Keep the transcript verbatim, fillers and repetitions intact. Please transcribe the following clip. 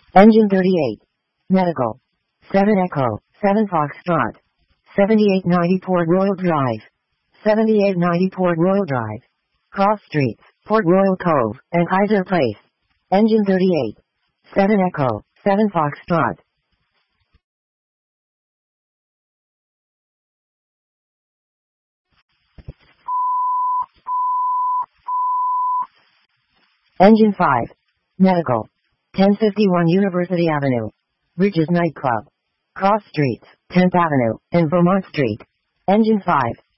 Engine thirty-eight. Medical. seven Echo, seven Foxtrot. seventy-eight ninety Port Royal Drive. seventy-eight ninety Port Royal Drive. Cross Streets, Port Royal Cove, and Kaiser Place. Engine thirty-eight. seven Echo, seven Foxtrot. Engine five. Medical. ten fifty-one University Avenue. Bridges Nightclub. Cross Streets, tenth Avenue, and Vermont Street. Engine five.